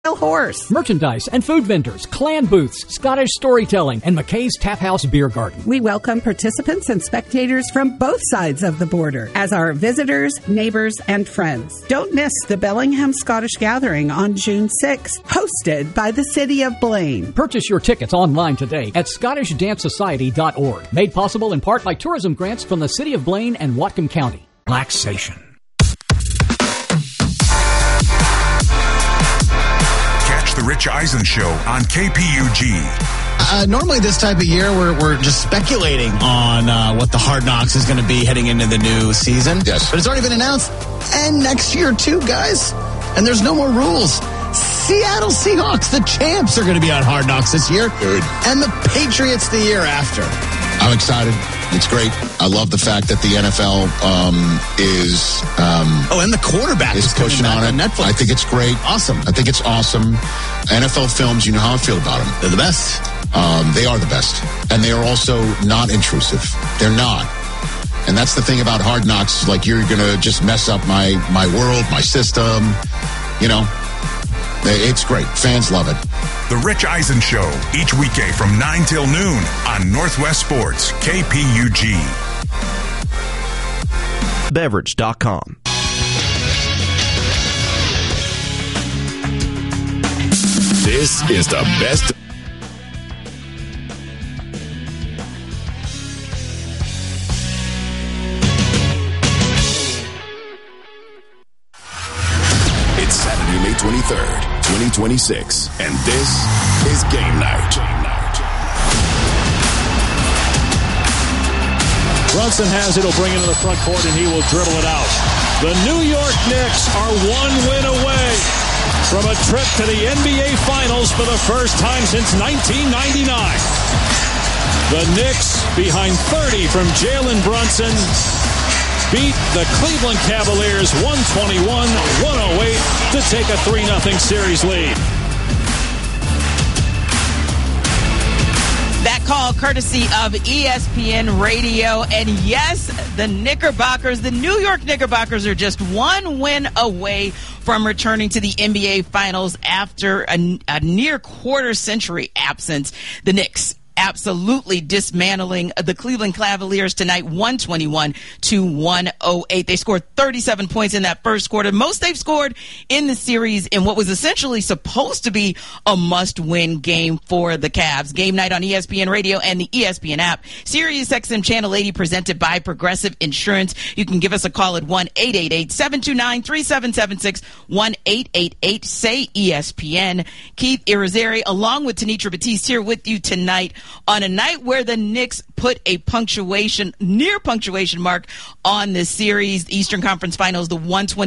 Horse. Merchandise and food vendors, clan booths, Scottish storytelling, and McKay's Tap House Beer Garden. We welcome participants and spectators from both sides of the border as our visitors, neighbors, and friends. Don't miss the Bellingham Scottish Gathering on June 6th, hosted by the City of Blaine. Purchase your tickets online today at ScottishDanceSociety.org. Made possible in part by tourism grants from the City of Blaine and Whatcom County. Relaxation. The Rich Eisen Show on KPUG. Normally this type of year, we're just speculating on what the Hard Knocks is going to be heading into the new season. Yes. But it's already been announced. And next year, too, guys. And there's no more rules. Seattle Seahawks, the champs, are going to be on Hard Knocks this year. Good. And the Patriots the year after. I'm excited. It's great. I love the fact that the NFL is... and the quarterback is pushing on it. Netflix. I think it's great. Awesome. I think it's awesome. NFL films, you know how I feel about them. They're the best. They are the best. And they are also not intrusive. They're not. And that's the thing about Hard Knocks. Like, you're going to just mess up my world, my system. You know, it's great. Fans love it. The Rich Eisen Show, each weekday from 9 till noon on Northwest Sports, KPUG. Beverage.com. This is the best. It's Saturday, May 23rd, 2026, and this is Game Night. Brunson has it, he'll bring it to the front court, and he will dribble it out. The New York Knicks are one win away from a trip to the NBA Finals for the first time since 1999. The Knicks, behind 30 from Jalen Brunson, beat the Cleveland Cavaliers 121-108 to take a 3-0 series lead. That call courtesy of ESPN Radio. And yes, the Knickerbockers, the New York Knickerbockers, are just one win away from returning to the NBA Finals after a near quarter-century absence. The Knicks absolutely dismantling the Cleveland Cavaliers tonight, 121-108. They scored 37 points in that first quarter, most they've scored in the series in what was essentially supposed to be a must-win game for the Cavs. Game Night on ESPN Radio and the ESPN app. SiriusXM Channel 80 presented by Progressive Insurance. You can give us a call at 1-888-729-3776, 1-888-SAY-ESPN. Keith Irizarry, along with Tenitra Batiste, here with you tonight on a night where the Knicks put a near punctuation mark on the series, the Eastern Conference Finals, the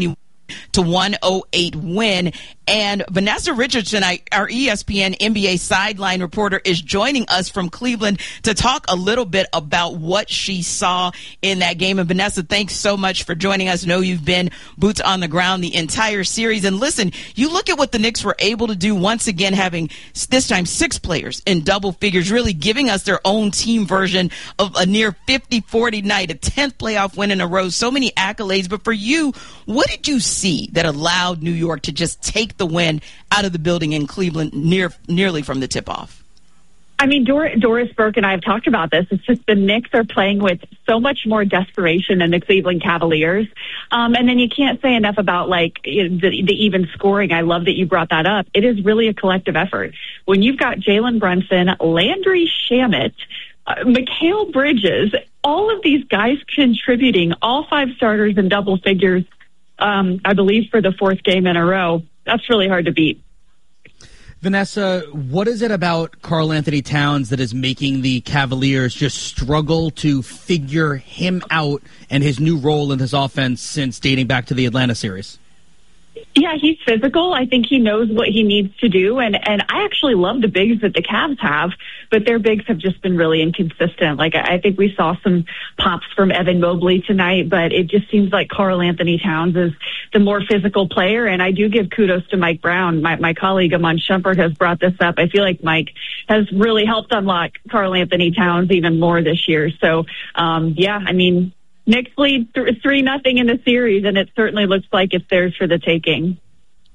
120-108 win. And Vanessa Richards tonight, our ESPN NBA sideline reporter, is joining us from Cleveland to talk a little bit about what she saw in that game. And Vanessa, thanks so much for joining us. I know you've been boots on the ground the entire series. And listen, you look at what the Knicks were able to do once again, having this time 6 players in double figures, really giving us their own team version of a near 50-40 night, a 10th playoff win in a row, so many accolades. But for you, what did you see that allowed New York to just take the win out of the building in Cleveland nearly from the tip-off? I mean, Doris Burke and I have talked about this. It's just the Knicks are playing with so much more desperation than the Cleveland Cavaliers. And then you can't say enough about, like, the even scoring. I love that you brought that up. It is really a collective effort. When you've got Jalen Brunson, Landry Shamet, Mikal Bridges, all of these guys contributing, all 5 starters in double figures, I believe for the 4th game in a row. That's really hard to beat. Vanessa, what is it about Karl Anthony Towns that is making the Cavaliers just struggle to figure him out and his new role in this offense since dating back to the Atlanta series? Yeah, he's physical. I think he knows what he needs to do. And I actually love the bigs that the Cavs have, but their bigs have just been really inconsistent. Like, I think we saw some pops from Evan Mobley tonight, but it just seems like Karl Anthony Towns is the more physical player. And I do give kudos to Mike Brown. My colleague Amon Shumpert has brought this up. I feel like Mike has really helped unlock Karl Anthony Towns even more this year. So, yeah, I mean, Knicks lead 3-0 in the series, and it certainly looks like it's theirs for the taking.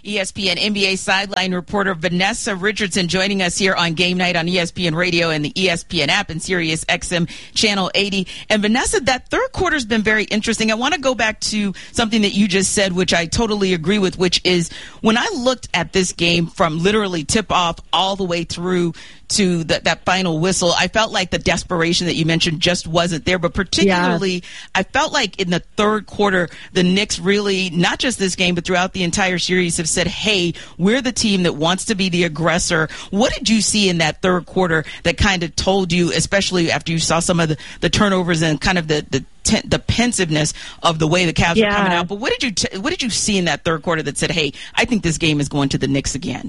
ESPN NBA sideline reporter Vanessa Richardson joining us here on Game Night on ESPN Radio and the ESPN app and Sirius XM Channel 80. And Vanessa, that third quarter's been very interesting. I want to go back to something that you just said, which I totally agree with, which is when I looked at this game from literally tip-off all the way through to that final whistle, I felt like the desperation that you mentioned just wasn't there. But particularly, I felt like in the third quarter, the Knicks really, not just this game, but throughout the entire series, have said, hey, we're the team that wants to be the aggressor. What did you see in that third quarter that kind of told you, especially after you saw some of the turnovers and kind of the pensiveness of the way the Cavs are coming out? But what did you see in that third quarter that said, hey, I think this game is going to the Knicks again?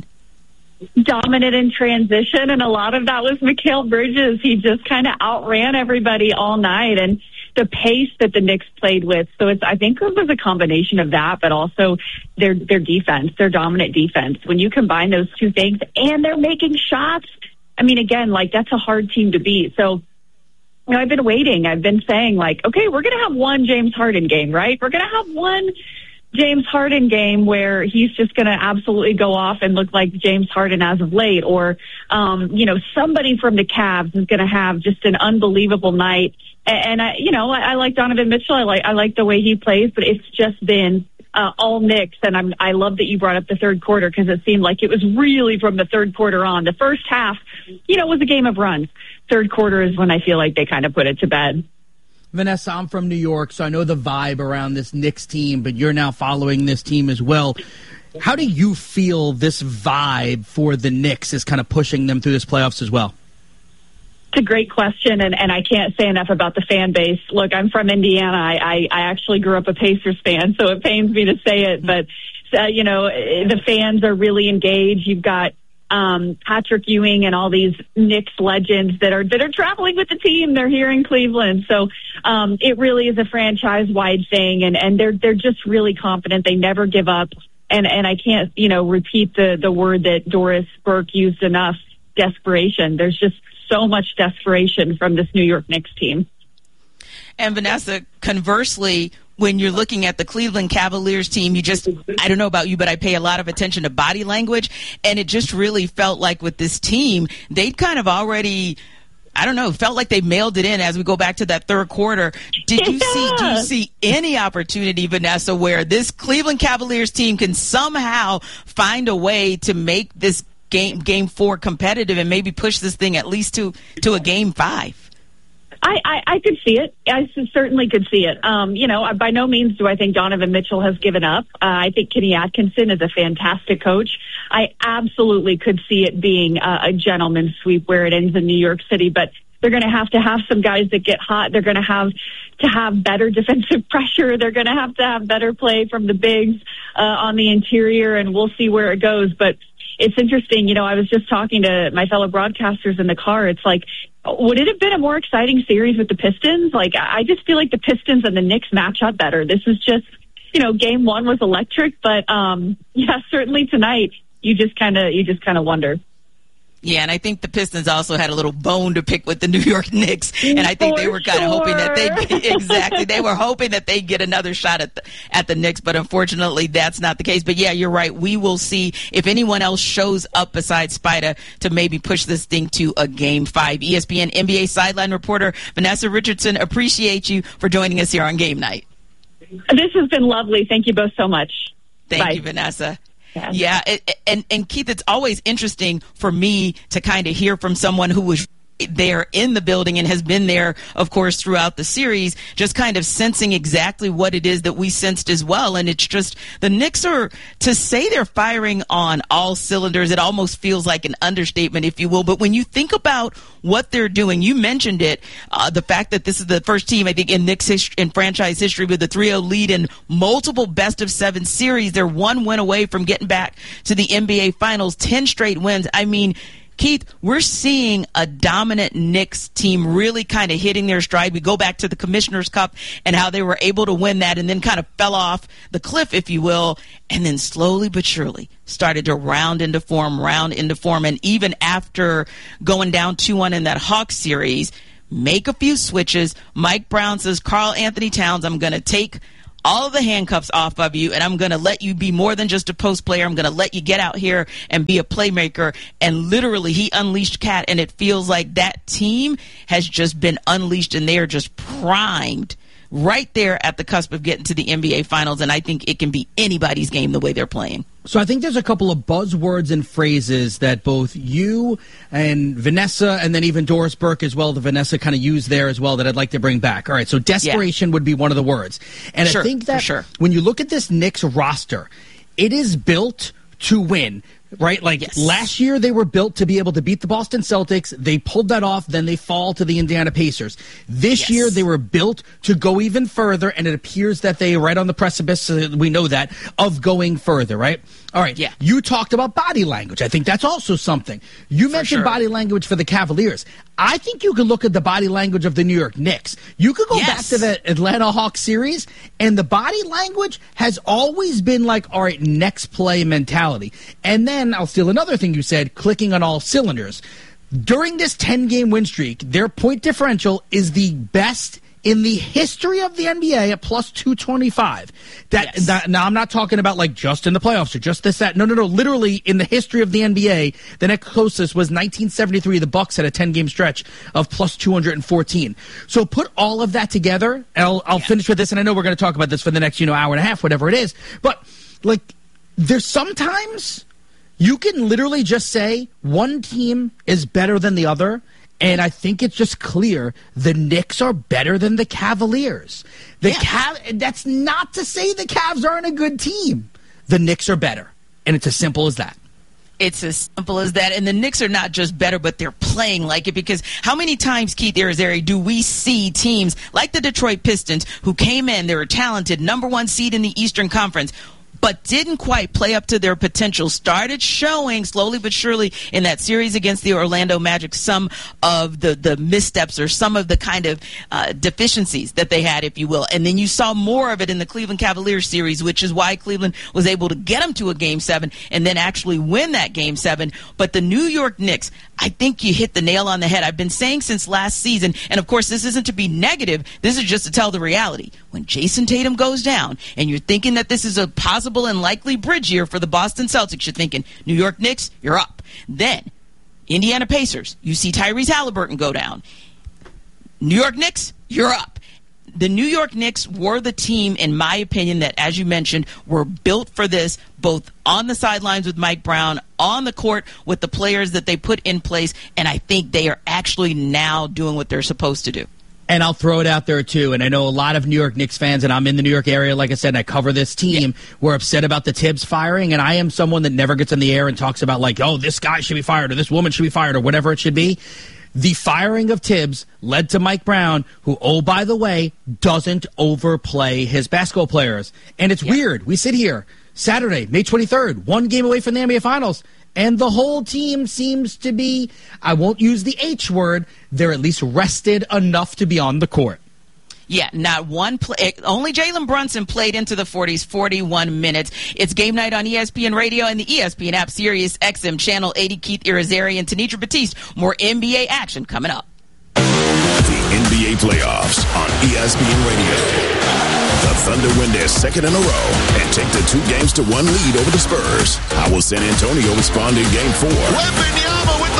Dominant in transition, and a lot of that was Mikal Bridges. He just kind of outran everybody all night, and the pace that the Knicks played with. So I think it was a combination of that, but also their defense, their dominant defense. When you combine those two things, and they're making shots, I mean, again, like, that's a hard team to beat. So, you know, I've been waiting. I've been saying, like, okay, we're going to have one James Harden game, right? We're going to have one James Harden game where he's just going to absolutely go off and look like James Harden as of late, or, you know, somebody from the Cavs is going to have just an unbelievable night. And I like Donovan Mitchell. I like the way he plays, but it's just been all Knicks. And I love that you brought up the third quarter, because it seemed like it was really from the third quarter on. The first half, you know, was a game of runs. Third quarter is when I feel like they kind of put it to bed. Vanessa, I'm from New York, so I know the vibe around this Knicks team, but you're now following this team as well. How do you feel this vibe for the Knicks is kind of pushing them through this playoffs as well? It's a great question, and I can't say enough about the fan base. Look, I'm from Indiana. I actually grew up a Pacers fan, so it pains me to say it, but, you know, the fans are really engaged. You've got Patrick Ewing and all these Knicks legends that are traveling with the team. They're here in Cleveland. So it really is a franchise-wide thing, and they're just really confident. They never give up. And I can't, you know, repeat the word that Doris Burke used enough, desperation. There's just so much desperation from this New York Knicks team. And Vanessa, conversely, when you're looking at the Cleveland Cavaliers team, I don't know about you, but I pay a lot of attention to body language. And it just really felt like with this team, they'd kind of already, I don't know, felt like they mailed it in as we go back to that third quarter. Do you see any opportunity, Vanessa, where this Cleveland Cavaliers team can somehow find a way to make this game 4 competitive and maybe push this thing at least to a game 5? I could see it. I certainly could see it. You know, by no means do I think Donovan Mitchell has given up. I think Kenny Atkinson is a fantastic coach. I absolutely could see it being a gentleman's sweep where it ends in New York City, but they're going to have some guys that get hot. They're going to have better defensive pressure. They're going to have better play from the bigs on the interior, and we'll see where it goes. But it's interesting. You know, I was just talking to my fellow broadcasters in the car. It's like, would it have been a more exciting series with the Pistons? Like, I just feel like the Pistons and the Knicks match up better. This is just, you know, game 1 was electric, but yeah, certainly tonight you just kind of wonder. Yeah, and I think the Pistons also had a little bone to pick with the New York Knicks, and I think they were kind of hoping that they were hoping that they'd get another shot at the Knicks, but unfortunately that's not the case. But yeah, you're right. We will see if anyone else shows up besides Spida to maybe push this thing to a game 5. ESPN NBA sideline reporter Vanessa Richardson, appreciate you for joining us here on Game Night. This has been lovely. Thank you both so much. Thank you, Vanessa. Yeah, and Keith, it's always interesting for me to kind of hear from someone who was there in the building and has been there, of course, throughout the series, just kind of sensing exactly what it is that we sensed as well. And it's just the Knicks are, to say they're firing on all cylinders, it almost feels like an understatement, if you will. But when you think about what they're doing, you mentioned it, the fact that this is the first team, I think, in Knicks in franchise history with a 3-0 lead in multiple best-of-7 series. They're 1 win away from getting back to the NBA Finals, 10 straight wins. I mean, Keith, we're seeing a dominant Knicks team really kind of hitting their stride. We go back to the Commissioner's Cup and how they were able to win that and then kind of fell off the cliff, if you will, and then slowly but surely started to round into form. And even after going down 2-1 in that Hawks series, make a few switches. Mike Brown says, Karl Anthony Towns, I'm going to take all of the handcuffs off of you, and I'm going to let you be more than just a post player. I'm going to let you get out here and be a playmaker. And literally, he unleashed Cat, and it feels like that team has just been unleashed, and they are just primed right there at the cusp of getting to the NBA Finals, and I think it can be anybody's game the way they're playing. So I think there's a couple of buzzwords and phrases that both you and Vanessa, and then even Doris Burke as well, the Vanessa kind of used there as well, that I'd like to bring back. All right, so desperation would be one of the words. And I think that when you look at this Knicks roster, it is built to win. Right? Like last year, they were built to be able to beat the Boston Celtics. They pulled that off. Then they fall to the Indiana Pacers. This year, they were built to go even further, and it appears that they are right on the precipice, we know that, of going further, right? All right. Yeah. You talked about body language. I think that's also something. You mentioned body language for the Cavaliers. I think you could look at the body language of the New York Knicks. You could go back to the Atlanta Hawks series, and the body language has always been like, all right, next play mentality. And then I'll steal another thing you said, clicking on all cylinders. During this 10-game win streak, their point differential is the best in the history of the NBA at plus 225. Now, I'm not talking about like just in the playoffs or just this, that. No. Literally, in the history of the NBA, the next closest was 1973. The Bucks had a 10-game stretch of plus 214. So put all of that together, and I'll finish with this, and I know we're going to talk about this for the next, hour and a half, whatever it is. But, like, there's sometimes you can literally just say one team is better than the other, and I think it's just clear the Knicks are better than the Cavaliers. That's not to say the Cavs aren't a good team. The Knicks are better, and it's as simple as that. It's as simple as that. And the Knicks are not just better, but they're playing like it, because how many times, Keith Irizarry, do we see teams like the Detroit Pistons who came in, they were talented, number one seed in the Eastern Conference, but didn't quite play up to their potential, started showing slowly but surely in that series against the Orlando Magic some of the missteps or some of the kind of deficiencies that they had, if you will. And then you saw more of it in the Cleveland Cavaliers series, which is why Cleveland was able to get them to a Game 7 and then actually win that Game 7. But the New York Knicks, I think you hit the nail on the head. I've been saying since last season, and of course this isn't to be negative, this is just to tell the reality. When Jason Tatum goes down and you're thinking that this is a possible and likely bridge year for the Boston Celtics, you're thinking, New York Knicks, you're up. Then, Indiana Pacers, you see Tyrese Halliburton go down. New York Knicks, you're up. The New York Knicks were the team, in my opinion, that, as you mentioned, were built for this, both on the sidelines with Mike Brown, on the court with the players that they put in place, and I think they are actually now doing what they're supposed to do. And I'll throw it out there, too. And I know a lot of New York Knicks fans, and I'm in the New York area, like I said, and I cover this team, were upset about the Tibbs firing. And I am someone that never gets in the air and talks about, like, oh, this guy should be fired or this woman should be fired or whatever it should be. The firing of Tibbs led to Mike Brown, who, oh, by the way, doesn't overplay his basketball players. And it's weird. We sit here Saturday, May 23rd, 1 game away from the NBA Finals. And the whole team seems to be, I won't use the H word, they're at least rested enough to be on the court. Yeah, not one play. Only Jalen Brunson played into the 40s, 41 minutes. It's game night on ESPN Radio and the ESPN app, Sirius XM Channel 80. Keith Irizarry and Tenitra Batiste. More NBA action coming up. The NBA playoffs on ESPN Radio. The Thunder win their second in a row and take the 2-1 lead over the Spurs. How will San Antonio respond in Game 4? Wembanyama with the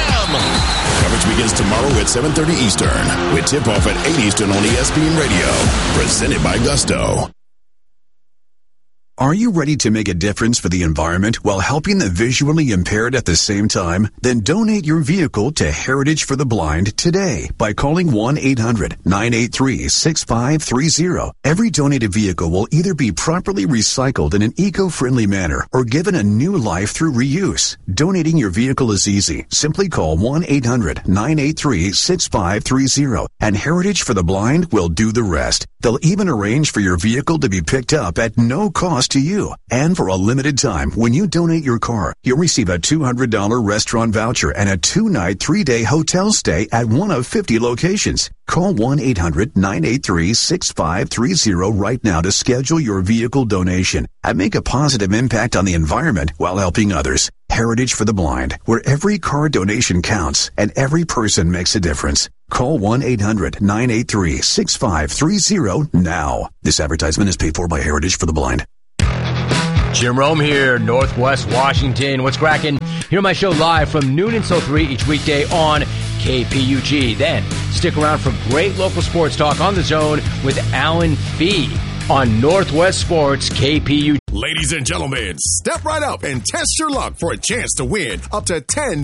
slam. Coverage begins tomorrow at 7:30 Eastern with tip-off at 8 Eastern on ESPN Radio. Presented by Gusto. Are you ready to make a difference for the environment while helping the visually impaired at the same time? Then donate your vehicle to Heritage for the Blind today by calling 1-800-983-6530. Every donated vehicle will either be properly recycled in an eco-friendly manner or given a new life through reuse. Donating your vehicle is easy. Simply call 1-800-983-6530 and Heritage for the Blind will do the rest. They'll even arrange for your vehicle to be picked up at no cost to you. And for a limited time, when you donate your car, you'll receive a $200 restaurant voucher and a 2-night, 3-day hotel stay at one of 50 locations. Call 1-800-983-6530 right now to schedule your vehicle donation and make a positive impact on the environment while helping others. Heritage for the Blind, where every car donation counts and every person makes a difference. Call 1-800-983-6530 now. This advertisement is paid for by Heritage for the Blind. Jim Rome here, Northwest Washington. What's cracking? Hear my show live from noon until 3 each weekday on KPUG. Then stick around for great local sports talk on the Zone with Alan Fee on Northwest Sports KPUG. Ladies and gentlemen, step right up and test your luck for a chance to win up to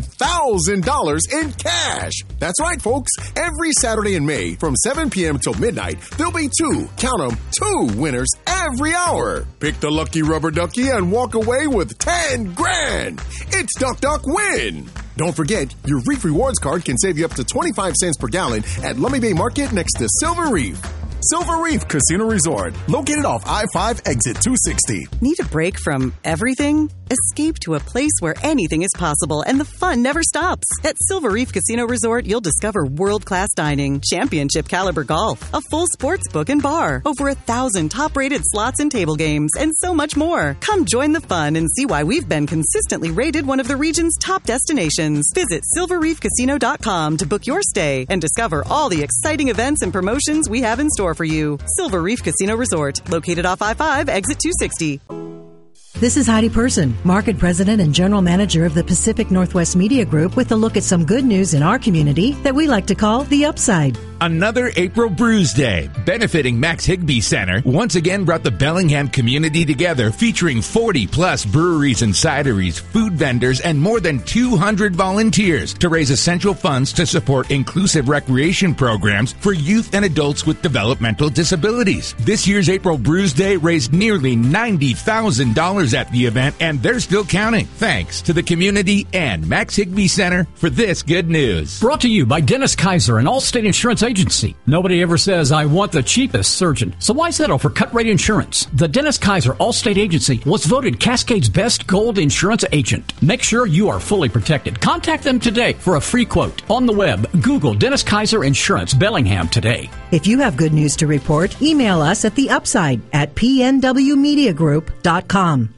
$10,000 in cash. That's right, folks. Every Saturday in May from 7 p.m. till midnight, there'll be two winners every hour. Pick the lucky rubber ducky and walk away with 10 grand. It's Duck Duck Win. Don't forget, your Reef Rewards card can save you up to 25 cents per gallon at Lummi Bay Market next to Silver Reef. Silver Reef Casino Resort, located off I-5 exit 260. Need a break from everything? Escape to a place where anything is possible and the fun never stops. At Silver Reef Casino Resort, you'll discover world-class dining, championship caliber golf, a full sports book and bar, over 1,000 top-rated slots and table games, and so much more. Come join the fun and see why we've been consistently rated one of the region's top destinations. Visit silverreefcasino.com to book your stay and discover all the exciting events and promotions we have in store for you. Silver Reef Casino Resort, located off I-5, exit 260. This is Heidi Person, Market President and General Manager of the Pacific Northwest Media Group, with a look at some good news in our community that we like to call the upside. Another April Brews Day, benefiting Max Higbee Center, once again brought the Bellingham community together, featuring 40-plus breweries and cideries, food vendors, and more than 200 volunteers to raise essential funds to support inclusive recreation programs for youth and adults with developmental disabilities. This year's April Brews Day raised nearly $90,000 at the event, and they're still counting. Thanks to the community and Max Higbee Center for this good news. Brought to you by Dennis Kaiser and Allstate Insurance Agency. Nobody ever says, I want the cheapest surgeon. So why settle for cut rate insurance? The Dennis Kaiser Allstate Agency was voted Cascade's best gold insurance agent. Make sure you are fully protected. Contact them today for a free quote. On the web, Google Dennis Kaiser Insurance Bellingham today. If you have good news to report, email us at the upside at pnwmediagroup.com.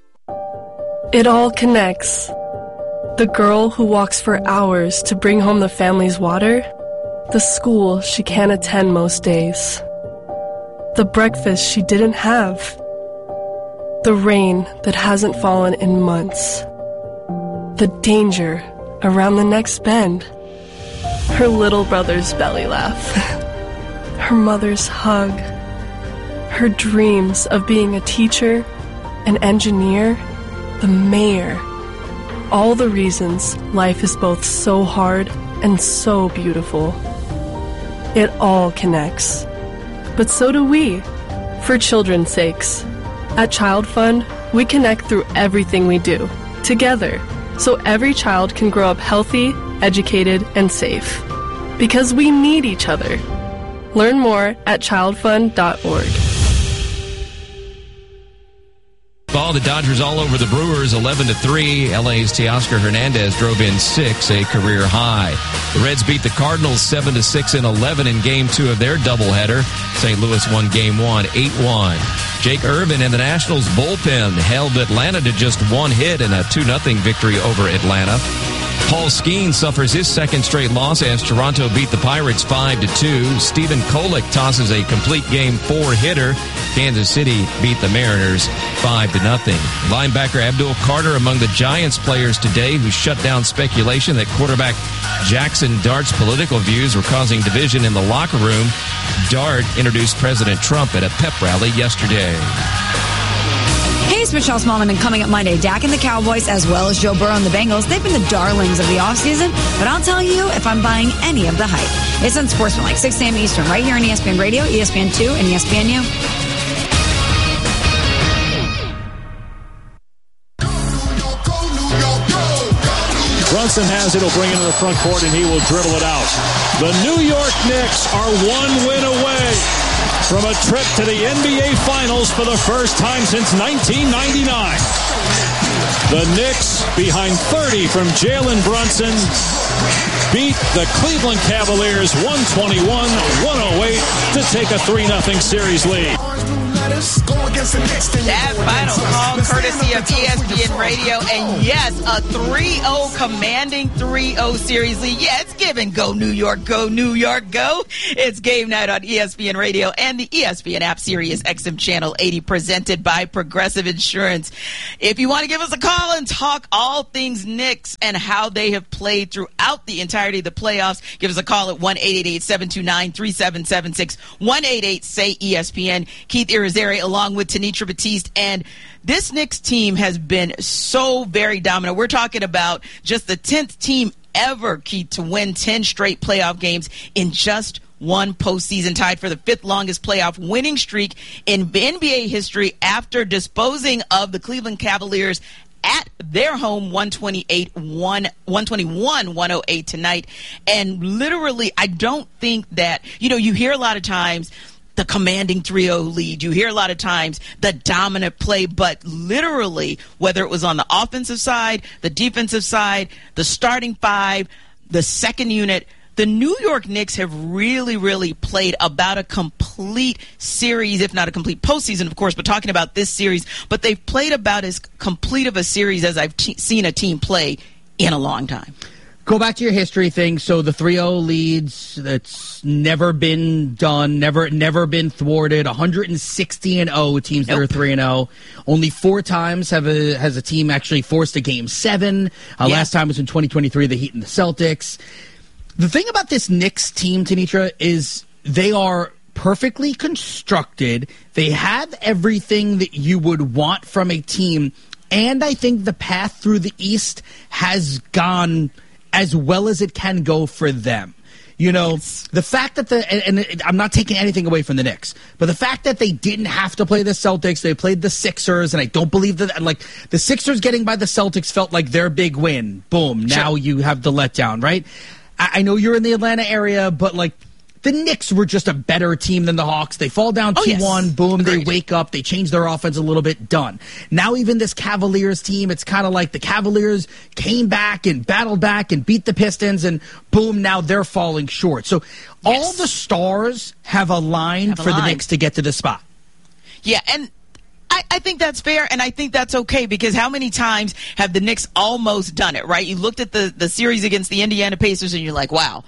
It all connects. The girl who walks for hours to bring home the family's water, the school she can't attend most days, the breakfast she didn't have, the rain that hasn't fallen in months, the danger around the next bend, her little brother's belly laugh, her mother's hug, her dreams of being a teacher, an engineer, the mayor. All the reasons life is both so hard and so beautiful. It all connects. But so do we, for children's sakes. At Child Fund, we connect through everything we do, together, so every child can grow up healthy, educated, and safe. Because we need each other. Learn more at childfund.org. Ball, the Dodgers all over the Brewers, 11-3. LA's Teoscar Hernandez drove in 6, a career high. The Reds beat the Cardinals 7-6 and 11 in Game 2 of their doubleheader. St. Louis won Game 1, 8-1. Jake Irvin and the Nationals bullpen held Atlanta to just one hit in a 2-0 victory over Atlanta. Paul Skeens suffers his second straight loss as Toronto beat the Pirates 5-2. Stephen Kolek tosses a complete Game 4 hitter. Kansas City beat the Mariners 5-0. Linebacker Abdul Carter among the Giants players today who shut down speculation that quarterback Jackson Dart's political views were causing division in the locker room. Dart introduced President Trump at a pep rally yesterday. Hey, it's Michelle Smallman, and coming up Monday, Dak and the Cowboys, as well as Joe Burrow and the Bengals, they've been the darlings of the offseason, but I'll tell you if I'm buying any of the hype. It's Unsportsmanlike, 6 a.m. Eastern, right here on ESPN Radio, ESPN2, and ESPNU. Brunson has it. He'll bring it to the front court, and he will dribble it out. The New York Knicks are 1 win away from a trip to the NBA Finals for the first time since 1999. The Knicks, behind 30 from Jalen Brunson, beat the Cleveland Cavaliers 121-108 to take a 3-0 series lead. That final call courtesy of ESPN Radio, and yes, a 3-0 commanding 3-0 series lead. Yeah, it's given. Go New York, go New York, go. It's game night on ESPN Radio and the ESPN app, Sirius XM Channel 80, presented by Progressive Insurance. If you want to give us a call and talk all things Knicks and how they have played throughout the entirety of the playoffs, give us a call at 1-888-729-3776, 1-888-SAY-ESPN. Keith Irizarry along with Tenitra Batiste. And this Knicks team has been so very dominant. We're talking about just the 10th team ever, Keith, to win 10 straight playoff games in just one postseason, tied for the 5th longest playoff winning streak in NBA history after disposing of the Cleveland Cavaliers at their home 121-108 tonight. And literally, I don't think that, you hear a lot of times the commanding 3-0 lead. You hear a lot of times the dominant play, but literally, whether it was on the offensive side, the defensive side, the starting five, the second unit, the New York Knicks have really, really played about a complete series, if not a complete postseason, of course, but talking about this series, but they've played about as complete of a series as I've seen a team play in a long time. Go back to your history thing. So the 3-0 leads, that's never been done, never been thwarted. 160-0 teams that are 3-0. Only 4 times has a team actually forced a Game 7. Last time was in 2023, the Heat and the Celtics. The thing about this Knicks team, Tenitra, is they are perfectly constructed. They have everything that you would want from a team. And I think the path through the East has gone as well as it can go for them. The fact that and I'm not taking anything away from the Knicks, but the fact that they didn't have to play the Celtics, they played the Sixers, and I don't believe that, the Sixers getting by the Celtics felt like their big win. Boom, now you have the letdown, right? I know you're in the Atlanta area, but the Knicks were just a better team than the Hawks. They fall down 2-1, boom, Agreed. They wake up, they change their offense a little bit, done. Now even this Cavaliers team, it's kind of like the Cavaliers came back and battled back and beat the Pistons, and boom, now they're falling short. So all the stars have aligned for the Knicks to get to the spot. Yeah, and I think that's fair, and I think that's okay, because how many times have the Knicks almost done it, right? You looked at the series against the Indiana Pacers, and you're like, wow.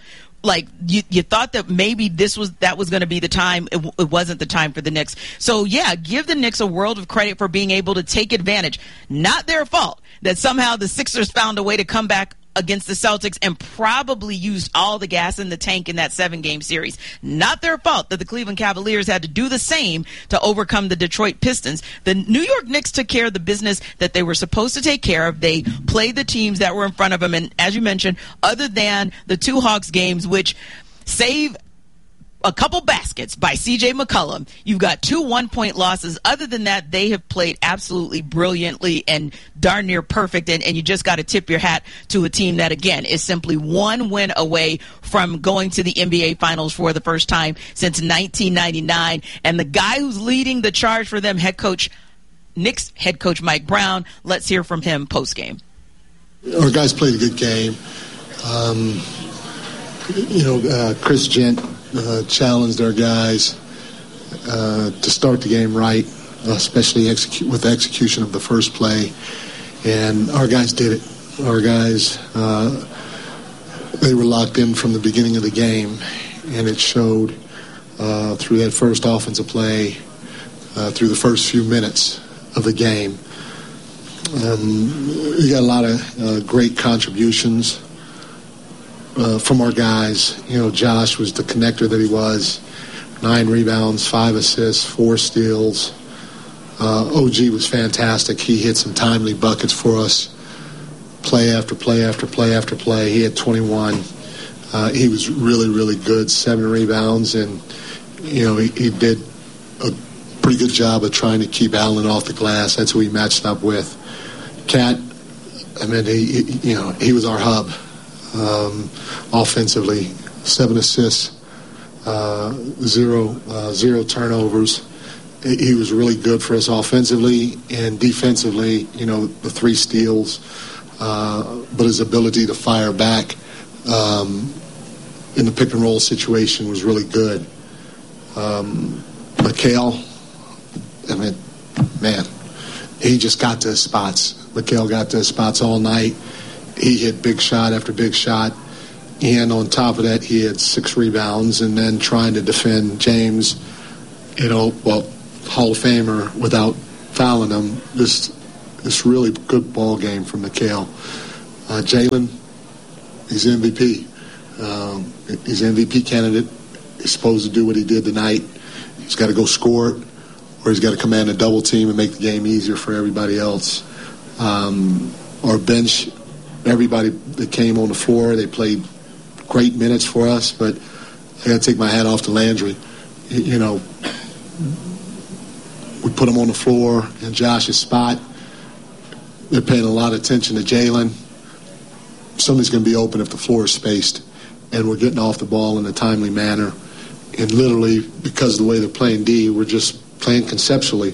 You thought that maybe that was going to be the time. It wasn't the time for the Knicks. So, yeah, give the Knicks a world of credit for being able to take advantage. Not their fault that somehow the Sixers found a way to come back against the Celtics and probably used all the gas in the tank in that 7-game series. Not their fault that the Cleveland Cavaliers had to do the same to overcome the Detroit Pistons. The New York Knicks took care of the business that they were supposed to take care of. They played the teams that were in front of them, and as you mentioned, other than the 2 Hawks games, which save a couple baskets by C.J. McCollum, you've got 2 one-point losses. Other than that, they have played absolutely brilliantly and darn near perfect, and you just got to tip your hat to a team that, again, is simply 1 win away from going to the NBA Finals for the first time since 1999. And the guy who's leading the charge for them, Knicks head coach Mike Brown, let's hear from him post-game. Our guys played a good game. Chris Gent challenged our guys to start the game right, especially with the execution of the first play, and our guys did it. Our guys, they were locked in from the beginning of the game, and it showed through that first offensive play, through the first few minutes of the game. We got a lot of great contributions from our guys. Josh was the connector that he was. 9 rebounds, 5 assists, 4 steals. OG was fantastic. He hit some timely buckets for us. Play after play after play after play. He had 21. He was really, really good. 7 rebounds, and he did a pretty good job of trying to keep Allen off the glass. That's who he matched up with. Cat I mean, he was our hub offensively. 7 assists, zero turnovers. He was really good for us offensively and defensively. The 3 steals, but his ability to fire back in the pick and roll situation was really good. Mikal, I mean, man, he just got to his spots. Mikal got to his spots all night. He hit big shot after big shot. And on top of that, he had 6 rebounds. And then trying to defend James, Hall of Famer, without fouling him. This really good ball game from Mikal. Jalen, he's MVP. He's an MVP candidate. He's supposed to do what he did tonight. He's got to go score it, or he's got to command a double team and make the game easier for everybody else. Our bench, everybody that came on the floor, they played great minutes for us, but I got to take my hat off to Landry. We put him on the floor in Josh's spot. They're paying a lot of attention to Jalen. Somebody's going to be open if the floor is spaced, and we're getting off the ball in a timely manner. And literally, because of the way they're playing D, we're just playing conceptually.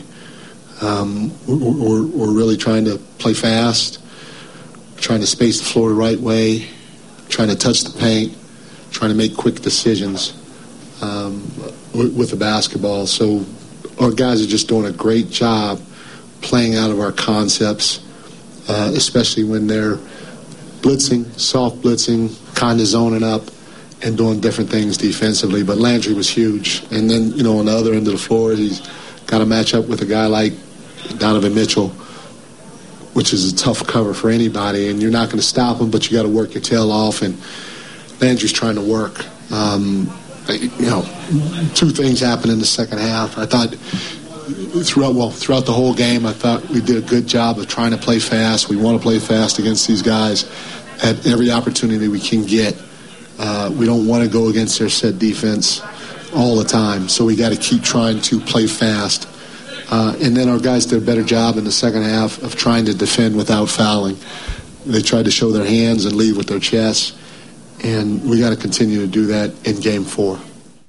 We're really trying to play fast, trying to space the floor the right way, trying to touch the paint, trying to make quick decisions with the basketball. So our guys are just doing a great job playing out of our concepts, especially when they're blitzing, soft blitzing, kind of zoning up, and doing different things defensively. But Landry was huge. And then, on the other end of the floor, he's got to match up with a guy like Donovan Mitchell, which is a tough cover for anybody. And you're not going to stop him, but you got to work your tail off. And Landry's trying to work. 2 things happened in the second half. I thought throughout the whole game, I thought we did a good job of trying to play fast. We want to play fast against these guys at every opportunity we can get. We don't want to go against their set defense all the time, so we got to keep trying to play fast. And then our guys did a better job in the second half of trying to defend without fouling. They tried to show their hands and lead with their chests, and we got to continue to do that in Game 4.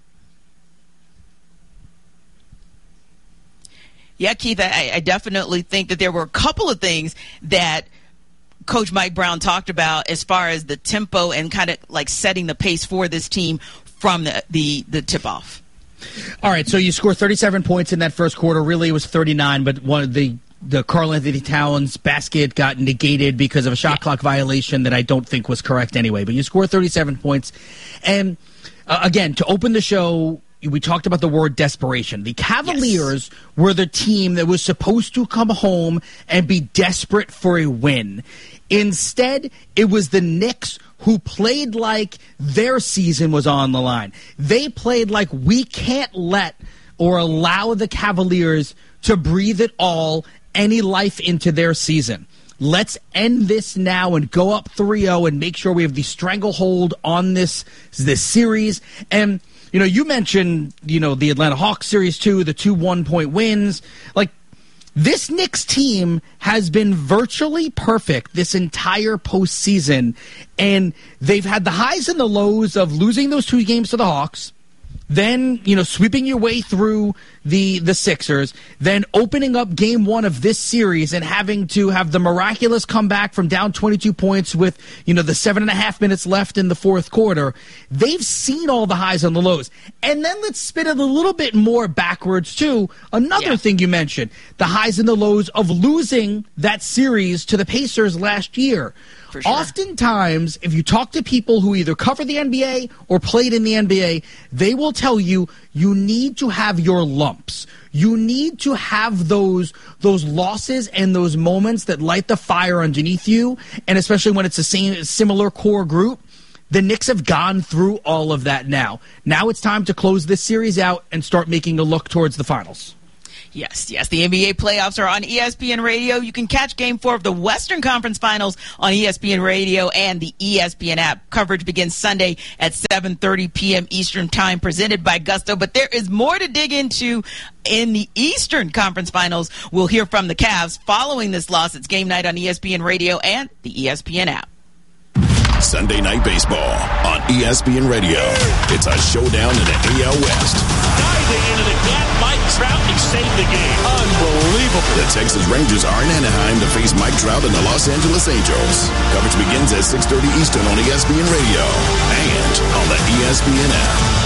Yeah, Keith, I definitely think that there were a couple of things that Coach Mike Brown talked about as far as the tempo and kind of like setting the pace for this team from the tip-off. All right, so you scored 37 points in that first quarter. Really, it was 39, but one of the Karl-Anthony Towns basket got negated because of a shot clock violation that I don't think was correct anyway. But you scored 37 points. And, again, to open the show, we talked about the word desperation. The Cavaliers were the team that was supposed to come home and be desperate for a win. Instead, it was the Knicks who played like their season was on the line. They played like we can't let or allow the Cavaliers to breathe it all, any life into their season. Let's end this now and go up 3-0 and make sure we have the stranglehold on this series. And you mentioned, the Atlanta Hawks series too, the 2 1-point wins. Like, this Knicks team has been virtually perfect this entire postseason, and they've had the highs and the lows of losing those 2 games to the Hawks, then, sweeping your way through the Sixers, then opening up Game 1 of this series and having to have the miraculous comeback from down 22 points with, the 7.5 minutes left in the fourth quarter. They've seen all the highs and the lows. And then let's spin it a little bit more backwards, too. Another thing you mentioned, the highs and the lows of losing that series to the Pacers last year. Sure. Oftentimes, if you talk to people who either cover the NBA or played in the NBA, they will tell you you need to have your lumps. You need to have those losses and those moments that light the fire underneath you, and especially when it's a similar core group. The Knicks have gone through all of that now. Now it's time to close this series out and start making a look towards the finals. Yes. The NBA playoffs are on ESPN Radio. You can catch Game 4 of the Western Conference Finals on ESPN Radio and the ESPN app. Coverage begins Sunday at 7:30 p.m. Eastern Time, presented by Gusto. But there is more to dig into in the Eastern Conference Finals. We'll hear from the Cavs following this loss. It's game night on ESPN Radio and the ESPN app. Sunday Night Baseball on ESPN Radio. It's a showdown in the AL West. Diving into the gap, Mike Trout, he saved the game. Unbelievable. The Texas Rangers are in Anaheim to face Mike Trout and the Los Angeles Angels. Coverage begins at 6:30 Eastern on ESPN Radio and on the ESPN app.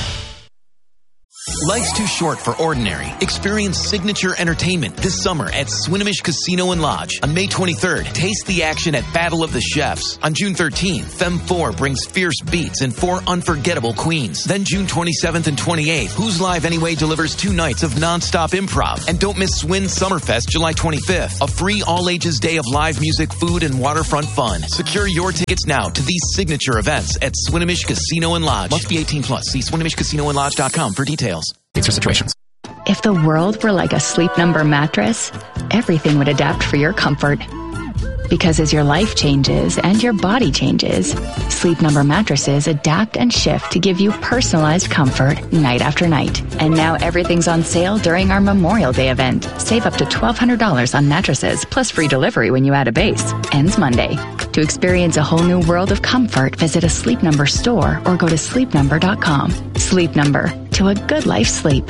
Life's too short for ordinary. Experience signature entertainment this summer at Swinomish Casino and Lodge. On May 23rd, taste the action at Battle of the Chefs. On June 13th, Femme 4 brings fierce beats and 4 unforgettable queens. Then June 27th and 28th, Who's Live Anyway delivers 2 nights of nonstop improv. And don't miss Swin Summerfest July 25th, a free all-ages day of live music, food, and waterfront fun. Secure your tickets now to these signature events at Swinomish Casino and Lodge. Must be 18 plus. See SwinomishCasinoandLodge.com for details. For situations. If the world were like a Sleep Number mattress, everything would adapt for your comfort. Because as your life changes and your body changes, Sleep Number mattresses adapt and shift to give you personalized comfort night after night. And now everything's on sale during our Memorial Day event. Save up to $1,200 on mattresses, plus free delivery when you add a base. Ends Monday. To experience a whole new world of comfort, visit a Sleep Number store or go to sleepnumber.com. Sleep Number. To a good life sleep.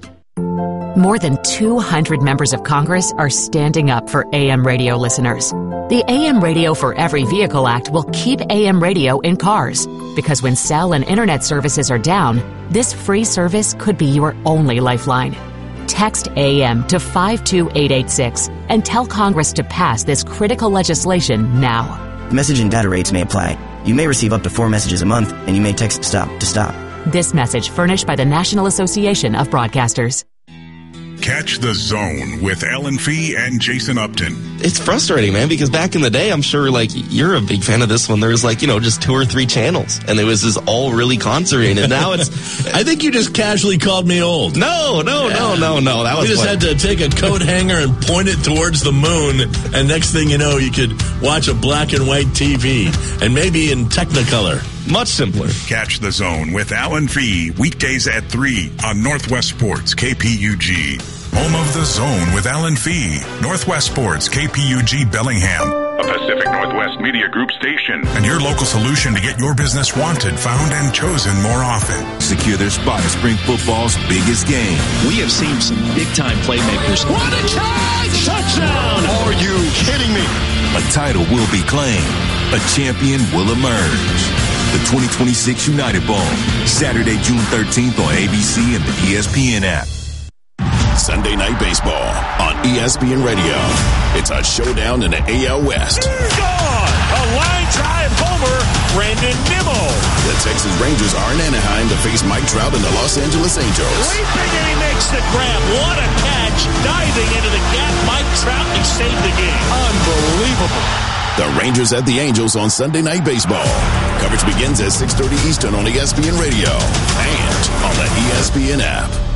More than 200 members of Congress are standing up for AM radio listeners. The AM Radio for Every Vehicle Act will keep AM radio in cars, because when cell and internet services are down, this free service could be your only lifeline. Text AM to 52886 and tell Congress to pass this critical legislation now. Message and data rates may apply. You may receive up to 4 messages a month, and you may text STOP to stop. This message furnished by the National Association of Broadcasters. Catch the Zone with Ellen Fee and Jason Upton. It's frustrating, man, because back in the day, I'm sure, you're a big fan of this one. There was, just 2 or 3 channels, and it was just all really concentrated. Now it's... I think you just casually called me old. No. That was we just had to take a coat hanger and point it towards the moon, and next thing you know, you could watch a black and white TV, and maybe in Technicolor. Much simpler. Catch the Zone with Alan Fee, weekdays at 3 on Northwest Sports KPUG. Home of the Zone with Alan Fee, Northwest Sports KPUG Bellingham, a Pacific Northwest Media Group station, and your local solution to get your business wanted, found, and chosen more often. Secure their spot at spring football's biggest game. We have seen some big-time playmakers. What a catch! Touchdown! Are you kidding me? A title will be claimed. A champion will emerge. The 2026 United Bowl, Saturday, June 13th on ABC and the ESPN app. Sunday Night Baseball on ESPN Radio. It's a showdown in the AL West. Gone! A line drive homer, Brandon Nimmo. The Texas Rangers are in Anaheim to face Mike Trout and the Los Angeles Angels. Leaping and he makes the grab. What a catch. Diving into the gap, Mike Trout, he saved the game. Unbelievable. The Rangers at the Angels on Sunday Night Baseball. Coverage begins at 6:30 Eastern on ESPN Radio and on the ESPN app.